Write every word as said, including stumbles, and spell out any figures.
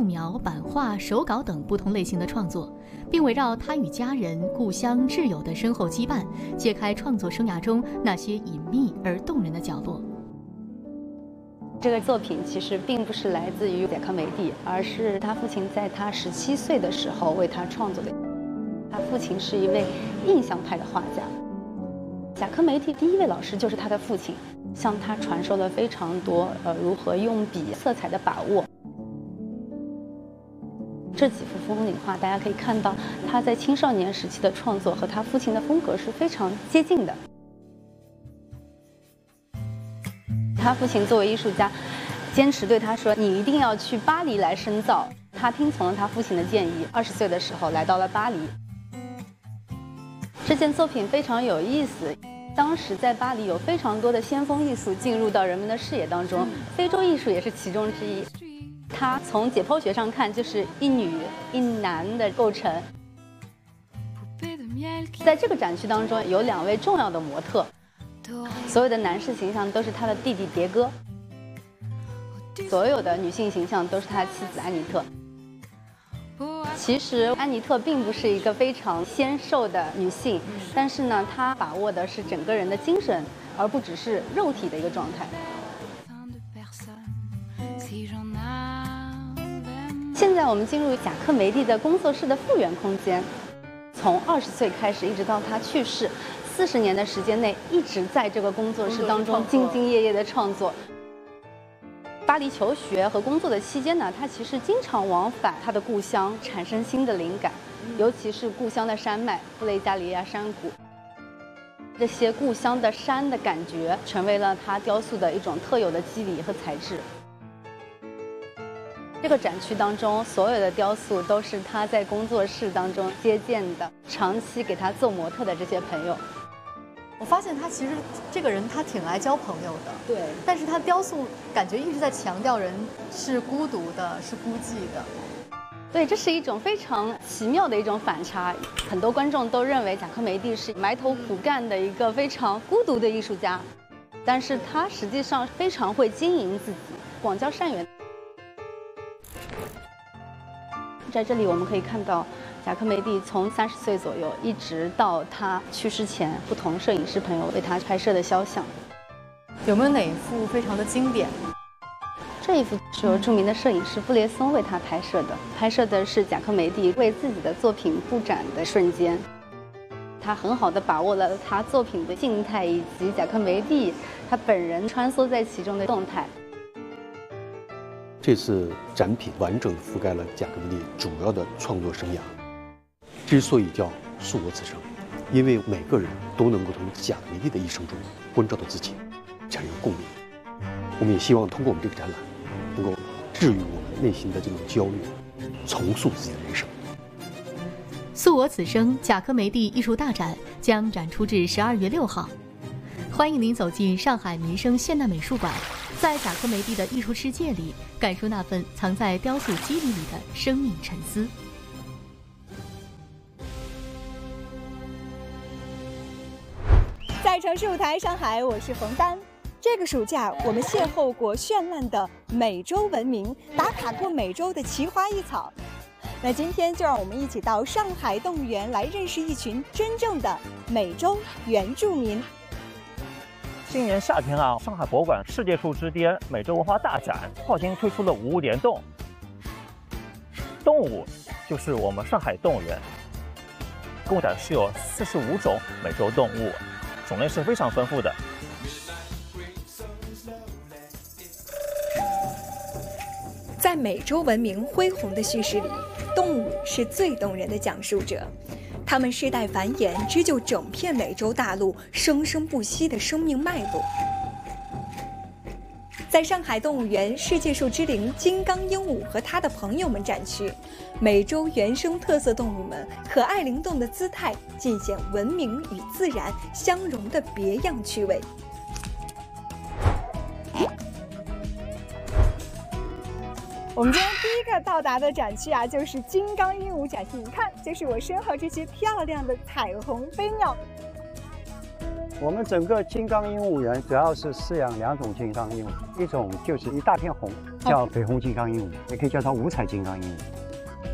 描、版画、手稿等不同类型的创作，并围绕他与家人、故乡、挚友的深厚羁绊，揭开创作生涯中那些隐秘而动人的角落。 这个作品其实并不是来自于贾科梅蒂，而是他父亲在他十七岁的时候为他创作的。他父亲是一位印象派的画家，贾科梅蒂第一位老师就是他的父亲，向他传授了非常多呃如何用笔、色彩的把握。这几幅风景画，大家可以看到他在青少年时期的创作和他父亲的风格是非常接近的。他父亲作为艺术家，坚持对他说：“你一定要去巴黎来深造。”他听从了他父亲的建议，二十岁的时候来到了巴黎。这件作品非常有意思，当时在巴黎有非常多的先锋艺术进入到人们的视野当中，非洲艺术也是其中之一。它从解剖学上看，就是一女一男的构成。在这个展区当中，有两位重要的模特。所有的男士形象都是他的弟弟迭戈，所有的女性形象都是他的妻子安妮特。其实安妮特并不是一个非常纤瘦的女性，但是呢，她把握的是整个人的精神，而不只是肉体的一个状态。现在我们进入贾科梅蒂的工作室的复原空间，从二十岁开始一直到他去世。四十年的时间内，一直在这个工作室当中兢兢业业的创作。巴黎求学和工作的期间呢，他其实经常往返他的故乡，产生新的灵感，尤其是故乡的山脉布雷加里亚山谷。这些故乡的山的感觉，成为了他雕塑的一种特有的肌理和材质。这个展区当中，所有的雕塑都是他在工作室当中接见的，长期给他做模特的这些朋友。 我发现他其实这个人他挺爱交朋友的， 对， 但是他雕塑感觉一直在强调人是孤独的，是孤寂的。 对，这是一种非常奇妙的一种反差。很多观众都认为贾科梅蒂是埋头苦干的一个非常孤独的艺术家，但是他实际上非常会经营自己，广交善缘。在这里我们可以看到贾科梅蒂从三十岁左右一直到他去世前，不同摄影师朋友为他拍摄的肖像。 有没有哪一幅非常的经典？ 这一幅是由著名的摄影师布列松为他拍摄的，拍摄的是贾科梅蒂为自己的作品布展的瞬间。他很好地把握了他作品的静态以及贾科梅蒂他本人穿梭在其中的动态。 这次展品完整地覆盖了贾科梅蒂主要的创作生涯。之所以叫素我此生，因为每个人都能够从贾科梅蒂的一生中关照到自己，产生共鸣。我们也希望通过我们这个展览，能够治愈我们内心的这种焦虑，重塑自己的人生。 素我此生贾科梅蒂艺术大展将展出至十二月六号，欢迎您走进上海民生现代美术馆，在贾科梅蒂的艺术世界里，感受那份藏在雕塑肌理里的生命沉思。 在城市舞台上海，我是冯丹。这个暑假，我们邂逅过绚烂的美洲文明，打卡过美洲的奇花异草。那今天就让我们一起到上海动物园来认识一群真正的美洲原住民。 今年夏天啊，上海博物馆世界树之巅美洲文化大展号新推出了五物联动。动物就是我们上海动物园，共展示有四十五种美洲动物，种类是非常丰富的。 在美洲文明恢宏的叙事里，动物是最动人的讲述者。它们世代繁衍，织就整片美洲大陆生生不息的生命脉络。在上海动物园世界树之灵金刚鹦鹉和它的朋友们展区，美洲原生特色动物们可爱灵动的姿态，尽显文明与自然相融的别样趣味。我们今天第一个到达的展区啊，就是金刚鹦鹉展区。你看，就是我身后这些漂亮的彩虹飞鸟。 我们整个金刚鹦鹉园主要是饲养两种金刚鹦鹉，一种就是一大片红，叫绯红金刚鹦鹉，也可以叫它五彩金刚鹦鹉。